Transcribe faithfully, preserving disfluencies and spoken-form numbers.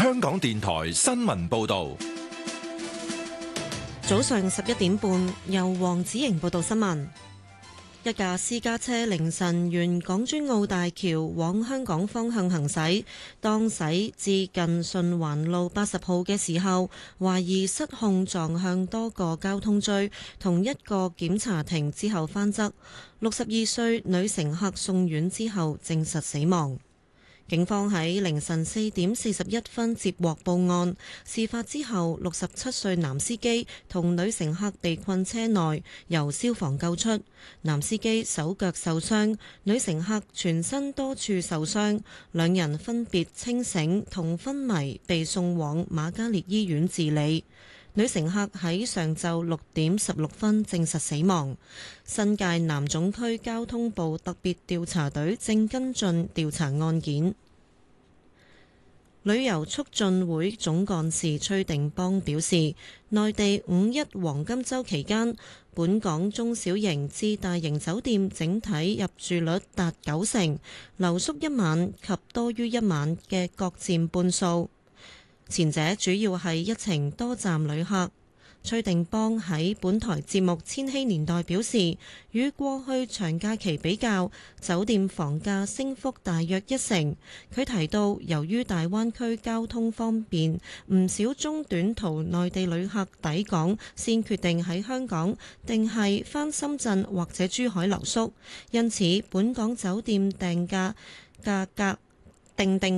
香港電台新聞報道。 早上十一點半，由黃子瑩報道新聞。一架私家車凌晨沿港珠澳大橋往香港方向行駛，當駛至近順環路八十號嘅時候，懷疑失控撞向多個交通錐同一個檢查亭之後翻側，六十二歲女乘客送院之後證實死亡。警方喺凌晨四點四十一分接獲報案，事發之後，六十七歲男司機同女乘客被困車內，由消防救出。男司機手腳受傷，女乘客全身多處受傷，兩人分別清醒同昏迷，被送往瑪嘉烈醫院治理。女乘客喺上晝六點十六分證實死亡。新界南總區交通部特別調查隊正跟進調查案件。旅遊促進會總幹事崔定邦表示，內地五一黃金週期間，本港中小型至大型酒店整體入住率達九成，留宿一晚及多於一晚嘅各佔半數。前者主要係一程多站旅客。崔定邦喺本台節目《千禧年代》表示，與過去長假期比較，酒店房價升幅大約一成。佢提到，由於大灣區交通方便，唔少中短途內地旅客抵港先決定喺香港定係返深圳或者珠海留宿，因此本港酒店訂價價格定定